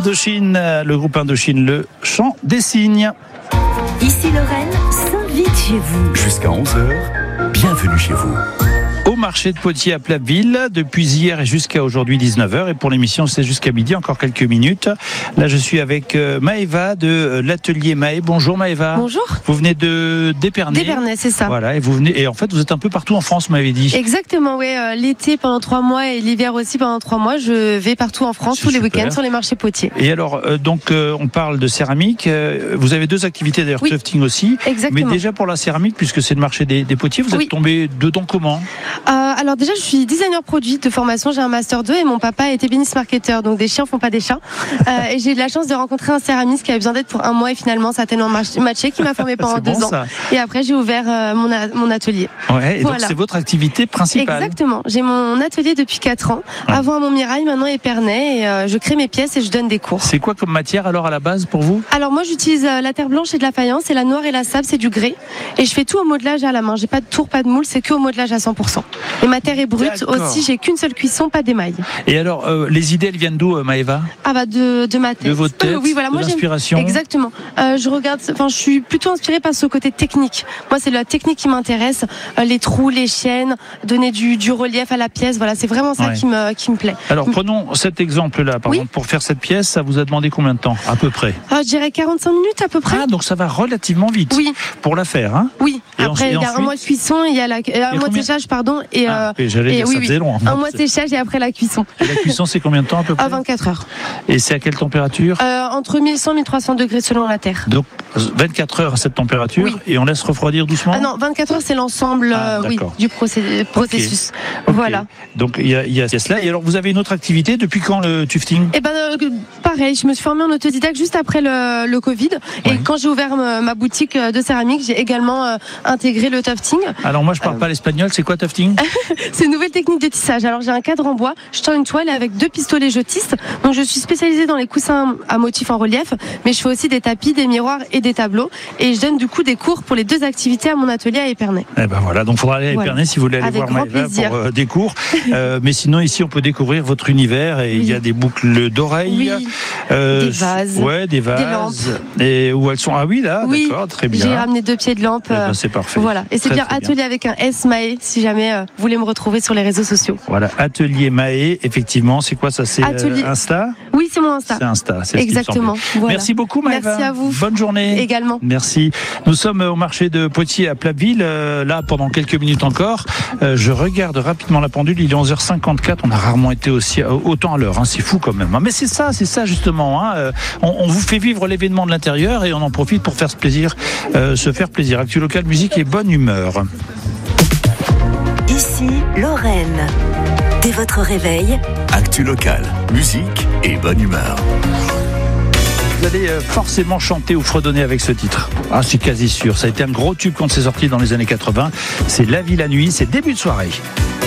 Indochine, le groupe Indochine, le chant des cygnes. Ici Lorraine s'invite chez vous. Jusqu'à 11h, bienvenue chez vous. Au marché de Poitiers à Platteville, depuis hier et jusqu'à aujourd'hui 19h. Et pour l'émission, c'est jusqu'à midi, encore quelques minutes. Là, je suis avec Maëva de l'atelier Maë. Bonjour Maëva. Bonjour. Vous venez d'Épernay. D'Épernay, c'est ça. Voilà, et en fait, vous êtes un peu partout en France, vous m'avez dit. Exactement, oui. L'été pendant 3 mois et l'hiver aussi pendant 3 mois, je vais partout en France, tous les week-ends, sur les marchés Poitiers. Et alors, on parle de céramique. Vous avez 2 activités d'ailleurs, oui. tufting aussi. Exactement. Mais déjà pour la céramique, puisque c'est le marché des Poitiers, vous êtes tombé dedans comment ? Alors déjà, je suis designer produit de formation, j'ai un master 2 et mon papa est ébéniste marketeur, donc des chiens font pas des chats. Et j'ai eu de la chance de rencontrer un céramiste qui avait besoin d'aide pour 1 mois et finalement ça a tellement matché qui m'a formé pendant 2 ans. Ça. Et après j'ai ouvert mon atelier. Ouais, et voilà. Donc c'est votre activité principale. Exactement, j'ai mon atelier depuis 4 ans, avant à Montmirail, maintenant Épernay, et je crée mes pièces et je donne des cours. C'est quoi comme matière alors à la base pour vous ? Alors moi j'utilise la terre blanche et de la faïence, et la noire et la sable c'est du grès. Et je fais tout au modelage à la main, j'ai pas de tour, pas de moule, c'est que au modelage à 100%. Et ma terre est brute aussi, j'ai qu'une seule cuisson, pas d'émail. Et alors, les idées, elles viennent d'où, Maëva ? De ma tête. De votre tête, oui, voilà, de moi l'inspiration. Exactement. Je suis plutôt inspirée par ce côté technique. Moi, c'est la technique qui m'intéresse. Les trous, les chaînes, donner du relief à la pièce. Voilà, c'est vraiment ça qui me plaît. Alors, prenons cet exemple-là. Par exemple, pour faire cette pièce, ça vous a demandé combien de temps, à peu près ? Je dirais 45 minutes, à peu près. Ah, donc ça va relativement vite. Oui. Pour la faire, hein ? Oui. Après, il y a un mois de cuisson, il y a un mois de séchage, pardon. J'allais dire, ça faisait long. Un mois de séchage et après la cuisson. Et la cuisson, c'est combien de temps à peu près ? 24 heures. Et c'est à quelle température ? Entre 1100 et 1300 degrés selon la terre. Donc 24 heures à cette température et on laisse refroidir doucement ? Non, 24 heures c'est l'ensemble du processus. Okay. Voilà. Donc il y a cela. Et alors vous avez une autre activité depuis quand, le tufting ? Pareil, je me suis formée en autodidacte juste après le Covid. Et quand j'ai ouvert ma boutique de céramique, j'ai également intégré le tufting. Alors moi je parle pas l'espagnol, c'est quoi tufting ? C'est une nouvelle technique de tissage. Alors j'ai un cadre en bois, je tends une toile avec 2 pistolets jetistes. Donc je suis spécialisée dans les coussins à motifs en relief, mais je fais aussi des tapis, des miroirs et des tableaux. Et je donne du coup des cours pour les 2 activités à mon atelier à Épernay. Et ben voilà, donc il faudra aller à Épernay si vous voulez aller avec voir Maëva pour des cours. Mais sinon ici on peut découvrir votre univers et il y a des boucles d'oreilles, des vases, des lampes. Et où elles sont ? Ah oui, là, d'accord, très bien. J'ai ramené 2 pieds de lampe. C'est parfait. Voilà. Et c'est bien atelier avec un S Maë si jamais vous voulez me retrouver sur les réseaux sociaux. Voilà, atelier Maë, effectivement, c'est quoi ça ? C'est Insta ? Oui, c'est mon Insta. C'est Insta, c'est exactement. Voilà. Merci beaucoup Maëva. Merci à vous. Bonne journée. Également. Merci. Nous sommes au marché de Poitiers à Platteville, là pendant quelques minutes encore. Je regarde rapidement la pendule, il est 11h54, on a rarement été autant à l'heure, c'est fou quand même. Mais c'est ça justement, on vous fait vivre l'événement de l'intérieur et on en profite pour faire plaisir, se faire plaisir. Actu local, musique et bonne humeur. Ici Lorraine. Dès votre réveil, actu local, musique et bonne humeur. Vous allez forcément chanter ou fredonner avec ce titre. Ah, c'est quasi sûr. Ça a été un gros tube quand c'est sorti dans les années 80. C'est La Vie la nuit, c'est début de soirée.